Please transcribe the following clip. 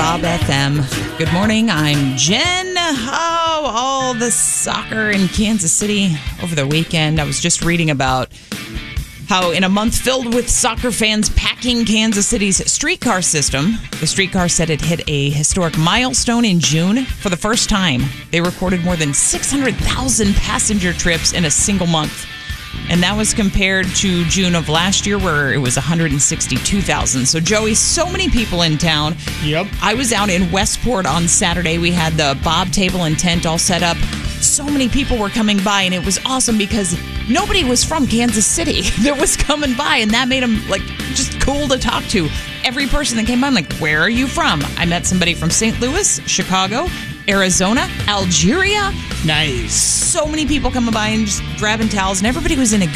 Bob FM. Good morning, I'm Jen. Oh, all the soccer in Kansas City over the weekend. I was just reading about how in a month filled with soccer fans packing Kansas City's streetcar system, the streetcar said it hit a historic milestone in June. For the first time, they recorded more than 600,000 passenger trips in a single month. And that was compared to June of last year, where it was 162,000. So, Joey, so many people in town. Yep. I was out in Westport on Saturday. We had the Bob table and tent all set up. So many people were coming by, and it was awesome because nobody was from Kansas City that was coming by, and that made them, just cool to talk to. Every person that came by, I'm like, where are you from? I met somebody from St. Louis, Chicago, Arizona, Algeria. Nice. So many people coming by and just grabbing towels, and everybody was in a